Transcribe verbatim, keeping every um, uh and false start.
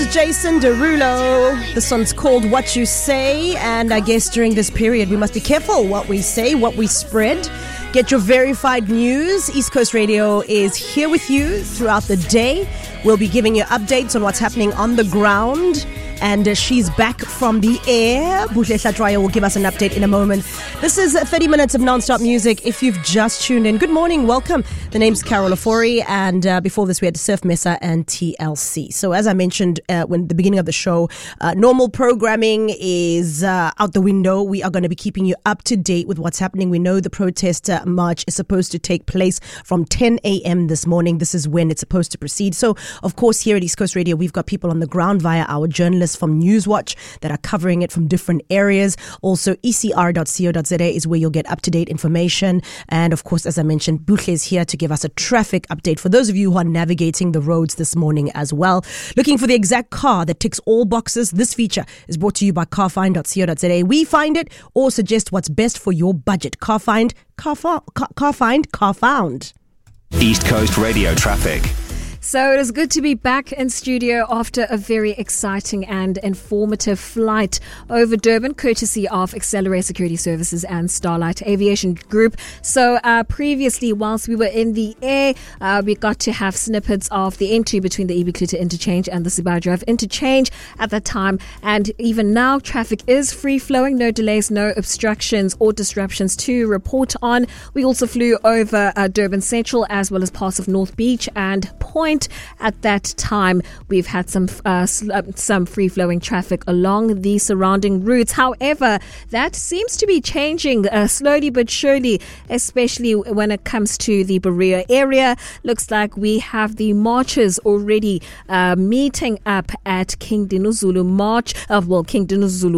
Jason Derulo. This one's called What You Say, and I guess during this period we must be careful what we say, what we spread. Get your verified news. East Coast Radio is here with you throughout the day. We'll be giving you updates on what's happening on the ground. And uh, she's back from the air. Buhle Hlatraya will give us an update in a moment. This is thirty minutes of non-stop music. If you've just tuned in, good morning, welcome. The name's Carol Ofori, and uh, before this we had Surf Mesa and T L C. So as I mentioned uh, when the beginning of the show, uh, normal programming is uh, out the window. We are going to be keeping you up to date with what's happening. We know the protest uh, march is supposed to take place from ten a.m. this morning. This is when it's supposed to proceed. So of course here at East Coast Radio we've got people on the ground via our journalists from Newswatch that are covering it from different areas. Also, e c r dot co dot z a is where you'll get up-to-date information. And of course, as I mentioned, Buhle is here to give us a traffic update for those of you who are navigating the roads this morning as well. Looking for the exact car that ticks all boxes? This feature is brought to you by car find dot co dot z a. We find it or suggest what's best for your budget. CarFind, car, car, car find, car found. East Coast Radio traffic. So it is good to be back in studio after a very exciting and informative flight over Durban, courtesy of Accelerate Security Services and Starlight Aviation Group. So uh, previously, whilst we were in the air, uh, we got to have snippets of the entry between the Ibikuta interchange and the Sibaya Drive interchange at that time. And even now, traffic is free-flowing, no delays, no obstructions or disruptions to report on. We also flew over uh, Durban Central as well as parts of North Beach and Point. At that time, we've had some uh, some free-flowing traffic along the surrounding routes. However, that seems to be changing uh, slowly but surely, especially when it comes to the Berea area. Looks like we have the marchers already uh, meeting up at King Dinuzulu March, uh, well, King Dinuzulu